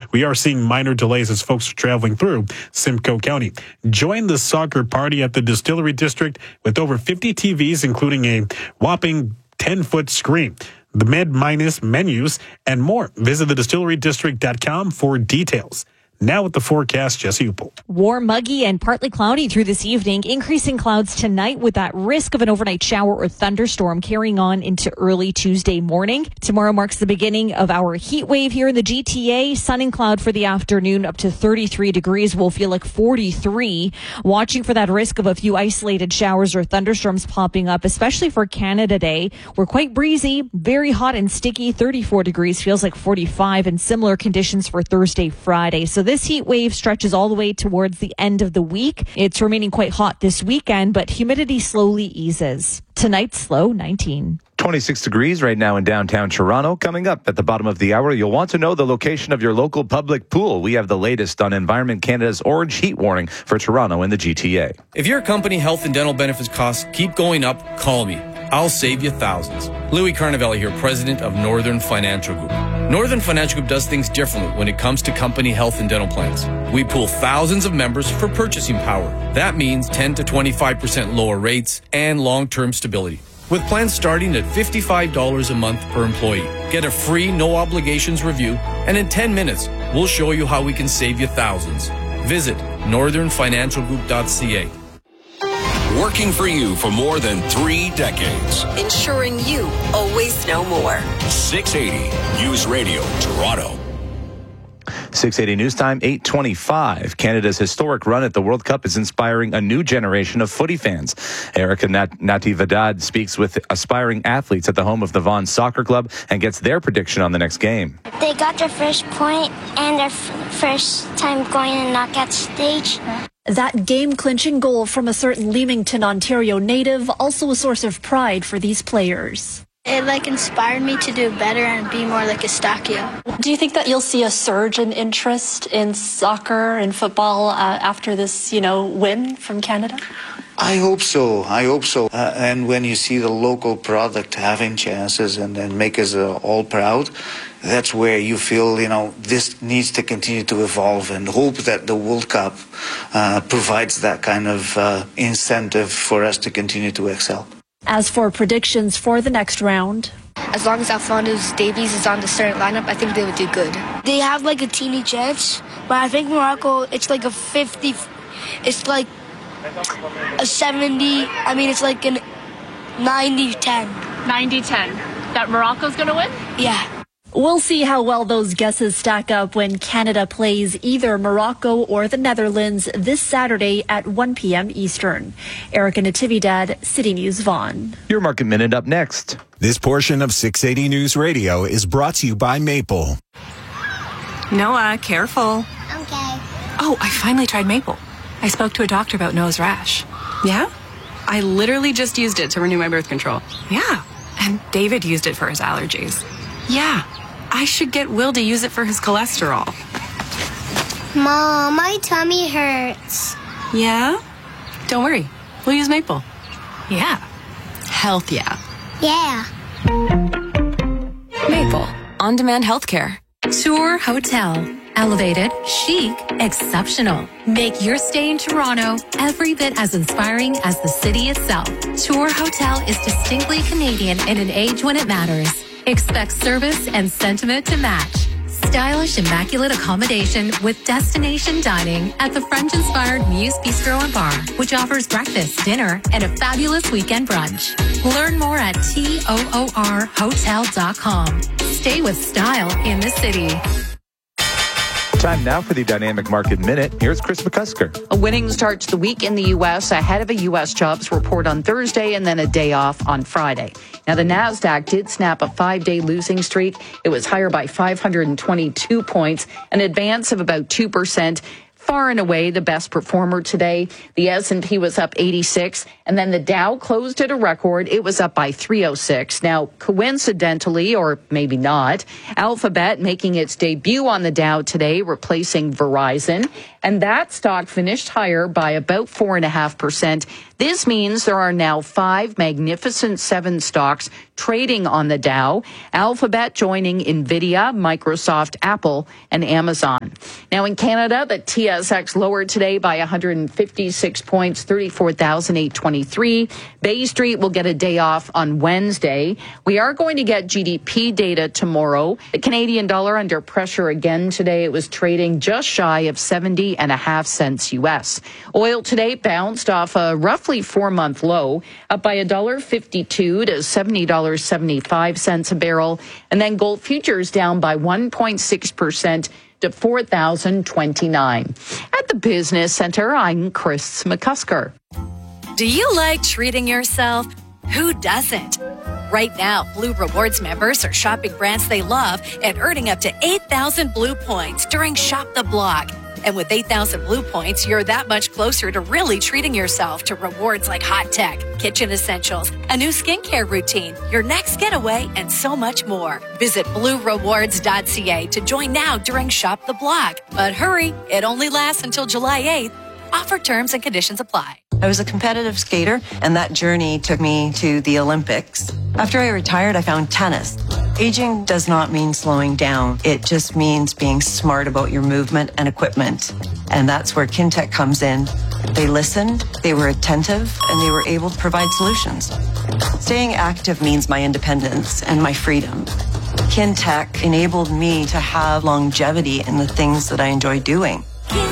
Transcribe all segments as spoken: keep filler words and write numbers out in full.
we are seeing minor delays as folks are traveling through Simcoe County. Join the soccer party at the Distillery District with over fifty T Vs, including a whopping ten-foot screen, the mid-minus menus, and more. Visit the distillery district dot com for details. Now with the forecast, Jesse Upel. Warm, muggy, and partly cloudy through this evening. Increasing clouds tonight with that risk of an overnight shower or thunderstorm carrying on into early Tuesday morning. Tomorrow marks the beginning of our heat wave here in the G T A. Sun and cloud for the afternoon up to thirty-three degrees. We'll feel like forty-three. Watching for that risk of a few isolated showers or thunderstorms popping up, especially for Canada Day. We're quite breezy, very hot and sticky. thirty-four degrees feels like forty-five, and similar conditions for Thursday, Friday. So this heat wave stretches all the way towards the end of the week. It's remaining quite hot this weekend, but humidity slowly eases. Tonight's low, nineteen. twenty-six degrees right now in downtown Toronto. Coming up at the bottom of the hour, you'll want to know the location of your local public pool. We have the latest on Environment Canada's orange heat warning for Toronto and the G T A. If your company health and dental benefits costs keep going up, call me. I'll save you thousands. Louis Carnavelli here, president of Northern Financial Group. Northern Financial Group does things differently when it comes to company health and dental plans. We pool thousands of members for purchasing power. That means ten to twenty-five percent lower rates and long-term stability. With plans starting at fifty-five dollars a month per employee. Get a free, no-obligations review, and in ten minutes, we'll show you how we can save you thousands. Visit northern financial group dot c a. Working for you for more than three decades. Ensuring you always know more. six eighty News Radio, Toronto. six eighty News Time, eight twenty-five. Canada's historic run at the World Cup is inspiring a new generation of footy fans. Erica Nat- Natividad speaks with aspiring athletes at the home of the Vaughan Soccer Club and gets their prediction on the next game. They got their first point and their f- first time going in knockout stage. That game-clinching goal from a certain Leamington, Ontario native, also a source of pride for these players. It like inspired me to do better and be more like Eustachio. Do you think that you'll see a surge in interest in soccer and football uh, after this, you know, win from Canada? I hope so. I hope so. Uh, and when you see the local product having chances and, and make us uh, all proud, that's where you feel, you know, this needs to continue to evolve, and hope that the World Cup uh, provides that kind of uh, incentive for us to continue to excel. As for predictions for the next round, as long as Alphonso Davies is on the starting lineup, I think they would do good. They have like a teeny chance, but I think Morocco, it's like a fifty, it's like a seventy, I mean, it's like a ninety ten. ninety ten. That Morocco's going to win? Yeah. We'll see how well those guesses stack up when Canada plays either Morocco or the Netherlands this Saturday at one p.m. Eastern. Erica Natividad, City News Vaughan. Your Market Minute up next. This portion of six eighty News Radio is brought to you by Maple. Noah, careful. Okay. Oh, I finally tried Maple. I spoke to a doctor about nose rash. Yeah? I literally just used it to renew my birth control. Yeah. And David used it for his allergies. Yeah. I should get Will to use it for his cholesterol. Mom, my tummy hurts. Yeah? Don't worry. We'll use Maple. Yeah. Health, yeah. Yeah. Maple. On-demand healthcare. Tour Hotel. Elevated, chic, exceptional. Make your stay in Toronto every bit as inspiring as the city itself. Tour Hotel is distinctly Canadian in an age when it matters. Expect service and sentiment to match. Stylish, immaculate accommodation with destination dining at the French-inspired Muse Bistro and Bar, which offers breakfast, dinner, and a fabulous weekend brunch. Learn more at toor hotel dot com. Stay with style in the city. Time now for the Dynamic Market Minute. Here's Chris McCusker. A winning start to the week in the U S ahead of a U S jobs report on Thursday and then a day off on Friday. Now, the NASDAQ did snap a five-day losing streak. It was higher by five hundred twenty-two points, an advance of about two percent. Far and away the best performer today. The S and P was up eighty-six, and then the Dow closed at a record. It was up by three oh six. Now, coincidentally, or maybe not, Alphabet making its debut on the Dow today, replacing Verizon, and that stock finished higher by about four point five percent. This means there are now five Magnificent Seven stocks trading on the Dow, Alphabet joining NVIDIA, Microsoft, Apple, and Amazon. Now in Canada, the T S X lowered today by one hundred fifty-six points, thirty-four thousand eight hundred twenty-three. Bay Street will get a day off on Wednesday. We are going to get G D P data tomorrow. The Canadian dollar under pressure again today. It was trading just shy of seventy and a half cents U S. Oil today bounced off a roughly four-month low, up by one dollar fifty-two to seventy dollars and seventy-five cents a barrel. And then gold futures down by one point six percent to four thousand twenty-nine. At the Business Center, I'm Chris McCusker. Do you like treating yourself? Who doesn't? Right now, Blue Rewards members are shopping brands they love and earning up to eight thousand Blue points during Shop the Block. And with eight thousand Blue points, you're that much closer to really treating yourself to rewards like hot tech, kitchen essentials, a new skincare routine, your next getaway, and so much more. Visit blue rewards dot c a to join now during Shop the Block. But hurry, it only lasts until July eighth. Offer terms and conditions apply. I was a competitive skater, and that journey took me to the Olympics. After I retired, I found tennis. Aging does not mean slowing down. It just means being smart about your movement and equipment. And that's where Kintec comes in. They listened, they were attentive, and they were able to provide solutions. Staying active means my independence and my freedom. Kintec enabled me to have longevity in the things that I enjoy doing.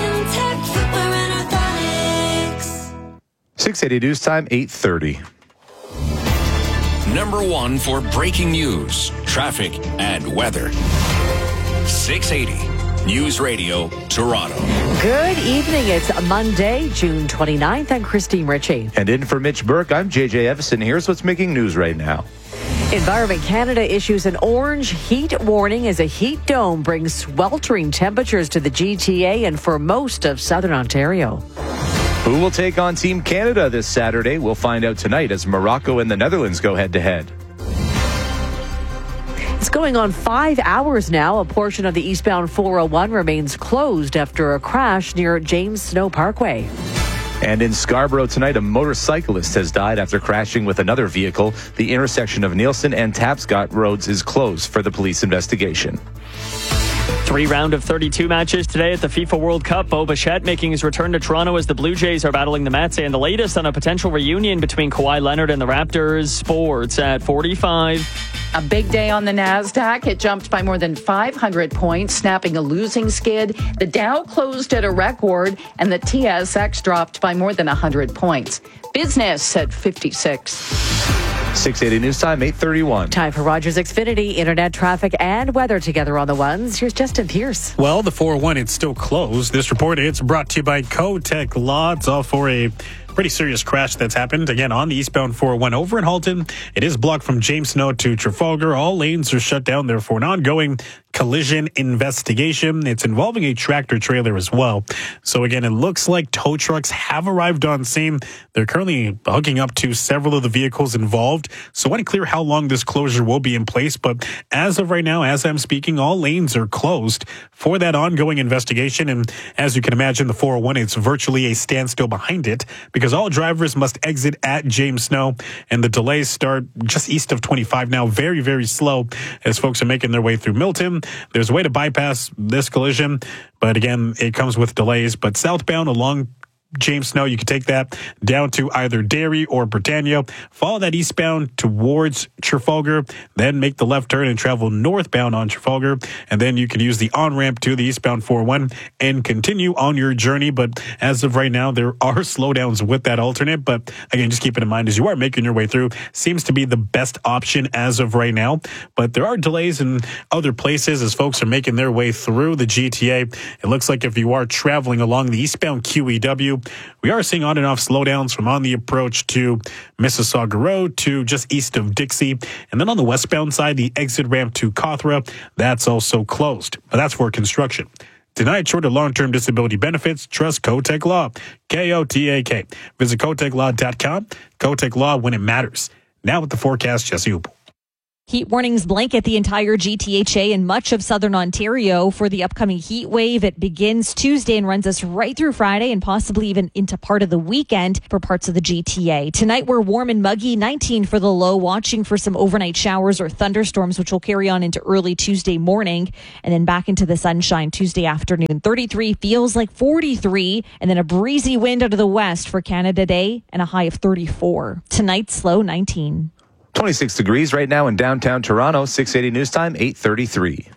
six eighty News Time, eight thirty. Number one for breaking news, traffic, and weather. six eighty News Radio, Toronto. Good evening. It's Monday, June twenty-ninth. I'm Christine Ritchie. And in for Mitch Burke, I'm J J Evison. Here's what's making news right now. Environment Canada issues an orange heat warning as a heat dome brings sweltering temperatures to the G T A and for most of southern Ontario. Who will take on Team Canada this Saturday? We'll find out tonight as Morocco and the Netherlands go head-to-head. It's going on five hours now. A portion of the eastbound four oh one remains closed after a crash near James Snow Parkway. And in Scarborough tonight, a motorcyclist has died after crashing with another vehicle. The intersection of Nielsen and Tapscott roads is closed for the police investigation. Three round of thirty-two matches today at the FIFA World Cup. Bo Bichette making his return to Toronto as the Blue Jays are battling the Mets. And the latest on a potential reunion between Kawhi Leonard and the Raptors. Sports at forty-five. A big day on the NASDAQ. It jumped by more than five hundred points, snapping a losing skid. The Dow closed at a record, and the T S X dropped by more than one hundred points. Business at fifty-six. six eighty News Time, eight thirty-one. Time for Rogers Xfinity, internet traffic and weather together on the ones. Here's Justin Pierce. Well, the four oh one, it's still closed. This report, it's brought to you by Kotec Law. It's all for a pretty serious crash that's happened, again, on the eastbound four oh one over in Halton. It is blocked from James Snow to Trafalgar. All lanes are shut down there for an ongoing collision investigation. It's involving a tractor trailer as well. So again, it looks like tow trucks have arrived on scene. They're currently hooking up to several of the vehicles involved. So unclear how long this closure will be in place. But as of right now, as I'm speaking, all lanes are closed for that ongoing investigation. And as you can imagine, the four oh one, it's virtually a standstill behind it because all drivers must exit at James Snow. And the delays start just east of twenty-five now, very, very slow as folks are making their way through Milton. There's a way to bypass this collision, but again, it comes with delays. But southbound along James Snow, you can take that down to either Derry or Britannia. Follow that eastbound towards Trafalgar, then make the left turn and travel northbound on Trafalgar. And then you can use the on-ramp to the eastbound four oh one and continue on your journey. But as of right now, there are slowdowns with that alternate. But again, just keep it in mind as you are making your way through. Seems to be the best option as of right now. But there are delays in other places as folks are making their way through the G T A. It looks like if you are traveling along the eastbound Q E W, we are seeing on and off slowdowns from on the approach to Mississauga Road to just east of Dixie. And then on the westbound side, the exit ramp to Cawthra, that's also closed. But that's for construction. Denied short or long-term disability benefits? Trust Kotec Law. K O T A K. Visit Kotec Law dot com. Kotec Law when it matters. Now with the forecast, Jesse Hoople. Heat warnings blanket the entire G T H A and much of southern Ontario for the upcoming heat wave. It begins Tuesday and runs us right through Friday and possibly even into part of the weekend for parts of the G T A. Tonight we're warm and muggy, nineteen for the low, watching for some overnight showers or thunderstorms, which will carry on into early Tuesday morning and then back into the sunshine Tuesday afternoon. thirty-three feels like forty-three, and then a breezy wind out of the west for Canada Day and a high of thirty-four. Tonight's low nineteen. twenty-six degrees right now in downtown Toronto. six eighty News Time, eight thirty-three.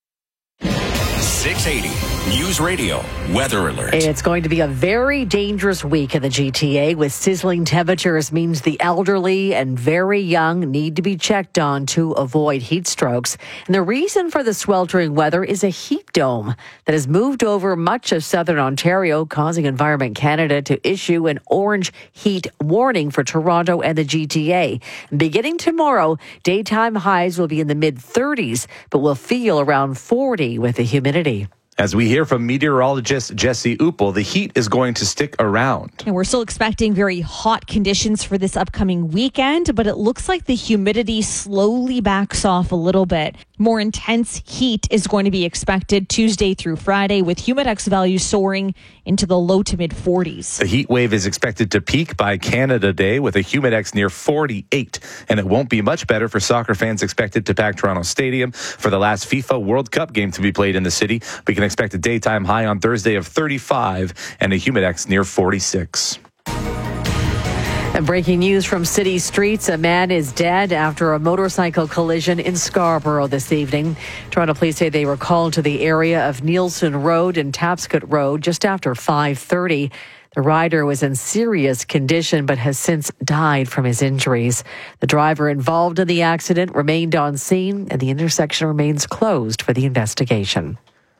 six eighty News Radio Weather Alert. It's going to be a very dangerous week in the G T A with sizzling temperatures means the elderly and very young need to be checked on to avoid heat strokes. And the reason for the sweltering weather is a heat dome that has moved over much of southern Ontario, causing Environment Canada to issue an orange heat warning for Toronto and the G T A. Beginning tomorrow, daytime highs will be in the mid thirties, but will feel around forty with the humidity. As we hear from meteorologist Jesse Uppel, the heat is going to stick around. And we're still expecting very hot conditions for this upcoming weekend, but it looks like the humidity slowly backs off a little bit. More intense heat is going to be expected Tuesday through Friday, with humidex values soaring into the low to mid forties. The heat wave is expected to peak by Canada Day with a humidex near forty-eight, and it won't be much better for soccer fans expected to pack Toronto Stadium for the last FIFA World Cup game to be played in the city. We can expect a daytime high on Thursday of thirty-five and a humidex near forty-six. And breaking news from city streets, a man is dead after a motorcycle collision in Scarborough this evening. Toronto police say they were called to the area of Nielsen Road and Tapscott Road just after five thirty. The rider was in serious condition but has since died from his injuries. The driver involved in the accident remained on scene, and the intersection remains closed for the investigation.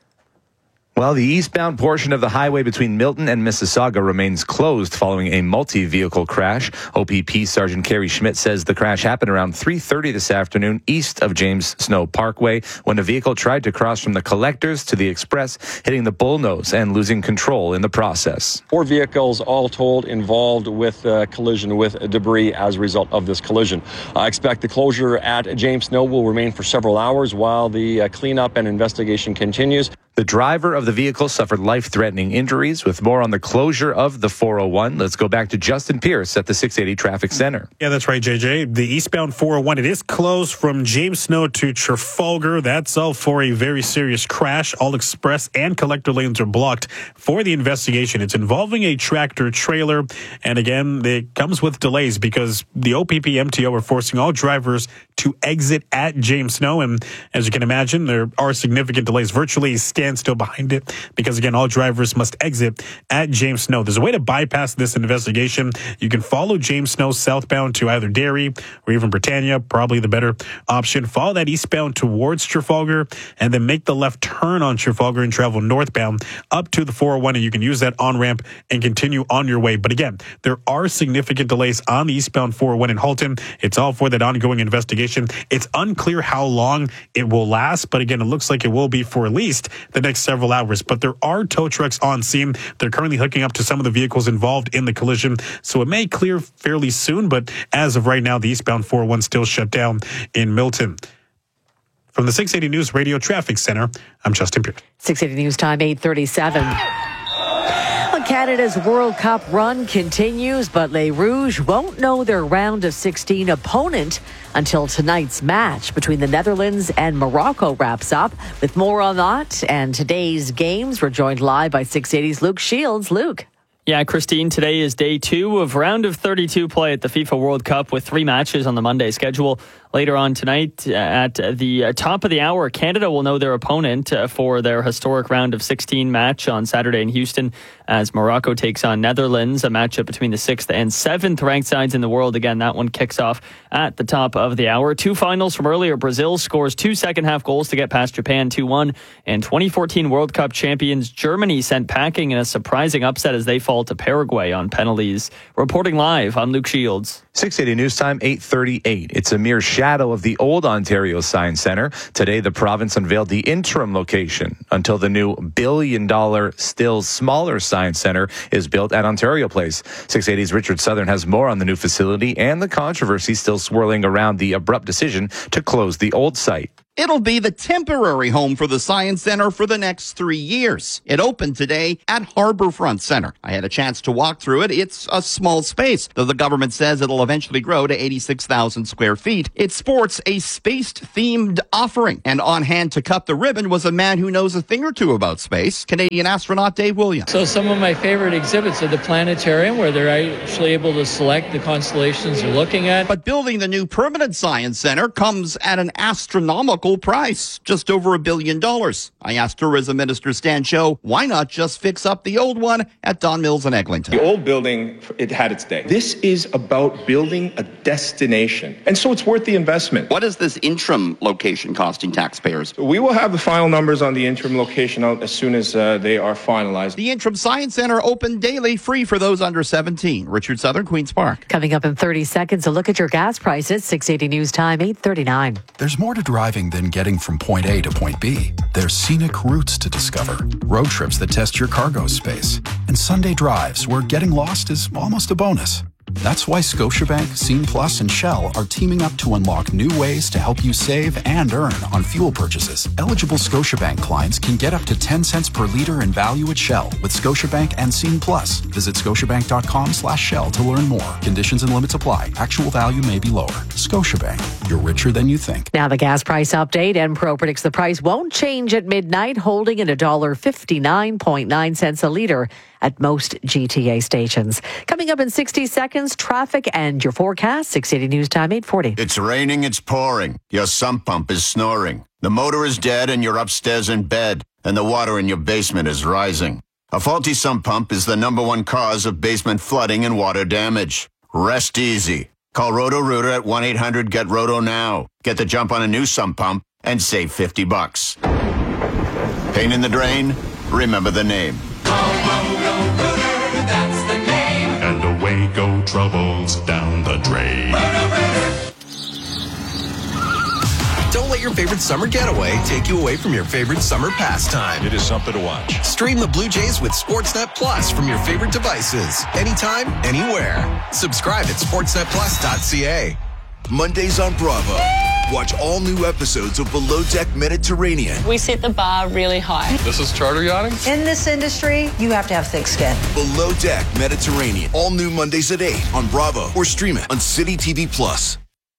Well, the eastbound portion of the highway between Milton and Mississauga remains closed following a multi-vehicle crash. O P P Sergeant Kerry Schmidt says the crash happened around three thirty this afternoon east of James Snow Parkway when a vehicle tried to cross from the Collectors to the Express, hitting the bullnose and losing control in the process. Four vehicles, all told, involved with a collision with debris as a result of this collision. I expect the closure at James Snow will remain for several hours while the uh, cleanup and investigation continues. The driver of the vehicle suffered life-threatening injuries. With more on the closure of the four oh one, let's go back to Justin Pierce at the six eighty Traffic Center. Yeah, that's right, J J. The eastbound four oh one, it is closed from James Snow to Trafalgar. That's all for a very serious crash. All express and collector lanes are blocked for the investigation. It's involving a tractor trailer. And again, it comes with delays because the O P P M T O are forcing all drivers to exit at James Snow. And as you can imagine, there are significant delays, virtually stand still behind it, because again, all drivers must exit at James Snow. There's a way to bypass this investigation. You can follow James Snow southbound to either Derry or even Britannia, probably the better option. Follow that eastbound towards Trafalgar and then make the left turn on Trafalgar and travel northbound up to the four oh one, and you can use that on-ramp and continue on your way. But again, there are significant delays on the eastbound four oh one in Halton. It's all for that ongoing investigation. It's unclear how long it will last, but again, it looks like it will be for at least the next several hours. But there are tow trucks on scene. They're currently hooking up to some of the vehicles involved in the collision, so it may clear fairly soon, but as of right now, the eastbound four oh one still shut down in Milton. From the six eighty News Radio Traffic Center, I'm Justin Pierce. six eighty News Time, eight thirty-seven. Canada's World Cup run continues, but Les Rouges won't know their round of sixteen opponent until tonight's match between the Netherlands and Morocco wraps up. With more on that and today's games, we're joined live by six eighty's Luke Shields. Luke. Yeah, Christine, today is day two of round of thirty-two play at the FIFA World Cup with three matches on the Monday schedule. Later on tonight, at the top of the hour, Canada will know their opponent for their historic round of sixteen match on Saturday in Houston as Morocco takes on Netherlands, a matchup between the sixth and seventh ranked sides in the world. Again, that one kicks off at the top of the hour. Two finals from earlier. Brazil scores two second half goals to get past Japan two one. And twenty fourteen World Cup champions Germany sent packing in a surprising upset as they fall to Paraguay on penalties. Reporting live, I'm Luke Shields. six eighty News Time, eight thirty-eight. It's Amir Sheikh shadow of the old Ontario Science Centre. Today, the province unveiled the interim location until the new billion-dollar, still smaller Science Centre is built at Ontario Place. six eighty's Richard Southern has more on the new facility and the controversy still swirling around the abrupt decision to close the old site. It'll be the temporary home for the Science Centre for the next three years. It opened today at Harbourfront Centre. I had a chance to walk through it. It's a small space, though the government says it'll eventually grow to eighty-six thousand square feet. It sports a space-themed offering. And on hand to cut the ribbon was a man who knows a thing or two about space, Canadian astronaut Dave Williams. So some of my favorite exhibits are the planetarium, where they're actually able to select the constellations they're looking at. But building the new permanent Science Centre comes at an astronomical price, just over a billion dollars. I asked Tourism Minister Stan Cho, why not just fix up the old one at Don Mills and Eglinton? The old building, it had its day. This is about building a destination, and so it's worth the investment. What is this interim location costing taxpayers? We will have the final numbers on the interim location out as soon as uh, they are finalized. The interim Science Centre open daily, free for those under seventeen. Richard Southern, Queen's Park. Coming up in thirty seconds, a look at your gas prices. six eighty News Time, eight thirty-nine. There's more to driving than getting from point A to point B. There's scenic routes to discover, road trips that test your cargo space, and Sunday drives where getting lost is almost a bonus. That's why Scotiabank, Scene Plus, and Shell are teaming up to unlock new ways to help you save and earn on fuel purchases. Eligible Scotiabank clients can get up to ten cents per liter in value at Shell with Scotiabank and Scene Plus. Visit scotiabank.com slash Shell to learn more. Conditions and limits apply. Actual value may be lower. Scotiabank, you're richer than you think. Now the gas price update. Enpro predicts the price won't change at midnight, holding at one dollar fifty-nine point nine cents a liter at most G T A stations. Coming up in sixty seconds, traffic and your forecast. six eighty News Time, eight forty. It's raining, it's pouring. Your sump pump is snoring. The motor is dead and you're upstairs in bed, and the water in your basement is rising. A faulty sump pump is the number one cause of basement flooding and water damage. Rest easy. Call Roto-Rooter at one eight hundred get roto now. Get the jump on a new sump pump and save fifty bucks. Pain in the drain? Remember the name. That's the name. And away go troubles down the drain. Don't let your favorite summer getaway take you away from your favorite summer pastime. It is something to watch. Stream the Blue Jays with Sportsnet Plus from your favorite devices. Anytime, anywhere. Subscribe at sportsnet plus dot c a. Mondays on Bravo. Watch all new episodes of Below Deck Mediterranean. We set the bar really high. This is charter yachting? In this industry, you have to have thick skin. Below Deck Mediterranean. All new Mondays at eight on Bravo or stream it on City T V Plus.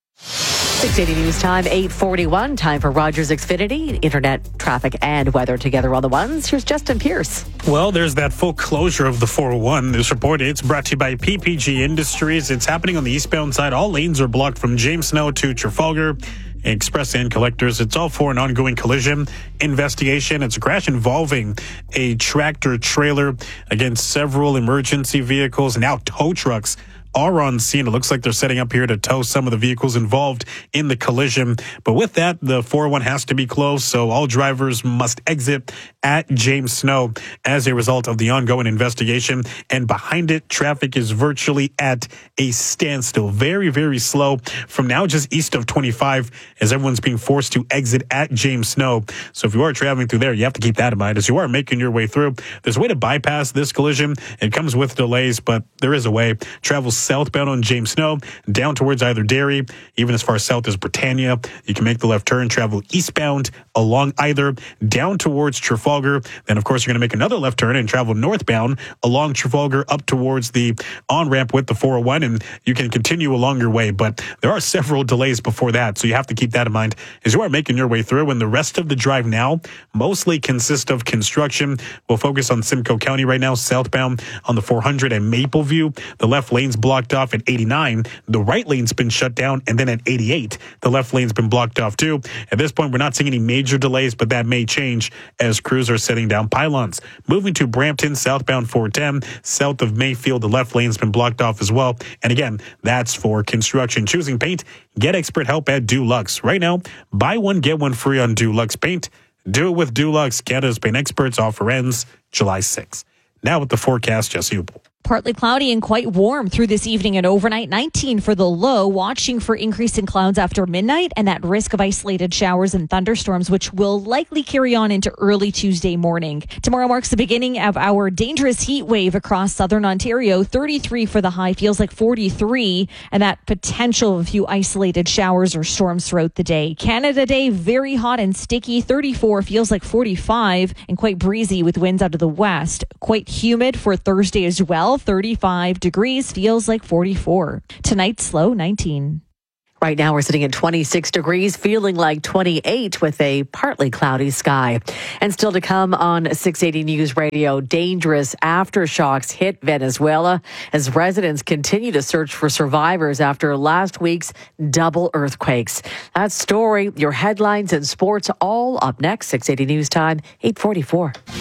six eighty News Time, eight forty-one. Time for Rogers Xfinity. Internet, traffic, and weather together on the ones. Here's Justin Pierce. Well, there's that full closure of the four oh one. This report, it's brought to you by P P G Industries. It's happening on the eastbound side. All lanes are blocked from James Snow to Trafalgar. Express and collectors. It's all for an ongoing collision investigation. It's a crash involving a tractor trailer against several emergency vehicles. Now tow trucks are on scene. It looks like they're setting up here to tow some of the vehicles involved in the collision. But with that, the four oh one has to be closed, so all drivers must exit at James Snow as a result of the ongoing investigation. And behind it, traffic is virtually at a standstill. Very, very slow from now just east of twenty-five as everyone's being forced to exit at James Snow. So if you are traveling through there, you have to keep that in mind as you are making your way through. There's a way to bypass this collision. It comes with delays, but there is a way. Travel southbound on James Snow, down towards either Derry, even as far south as Britannia. You can make the left turn, travel eastbound along either, down towards Trafalgar. Then, of course, you're going to make another left turn and travel northbound along Trafalgar up towards the on-ramp with the four oh one, and you can continue along your way. But there are several delays before that, so you have to keep that in mind as you are making your way through. And the rest of the drive now mostly consists of construction. We'll focus on Simcoe County right now, southbound on the four hundred and Mapleview. The left lane's blocked off at eighty-nine. The right lane's been shut down, and then at eighty-eight, the left lane's been blocked off too. At this point, we're not seeing any major delays, but that may change as crews are setting down pylons. Moving to Brampton, southbound four ten, south of Mayfield, the left lane's been blocked off as well. And again, that's for construction. Choosing paint, get expert help at Dulux. Right now, buy one, get one free on Dulux paint. Do it with Dulux. Canada's paint experts. Offer ends July sixth. Now with the forecast, Jesse Upel. Partly cloudy and quite warm through this evening and overnight. nineteen for the low, watching for increase in clouds after midnight and that risk of isolated showers and thunderstorms, which will likely carry on into early Tuesday morning. Tomorrow marks the beginning of our dangerous heat wave across southern Ontario. thirty-three for the high, feels like forty-three, and that potential of a few isolated showers or storms throughout the day. Canada Day, very hot and sticky. thirty-four, feels like forty-five, and quite breezy with winds out of the west. Quite humid for Thursday as well. thirty-five degrees, feels like forty-four. Tonight's low, nineteen. Right now we're sitting at twenty-six degrees, feeling like twenty-eight with a partly cloudy sky. And still to come on six eighty News Radio, dangerous aftershocks hit Venezuela as residents continue to search for survivors after last week's double earthquakes. That story, your headlines and sports all up next. six eighty News Time, eight forty-four.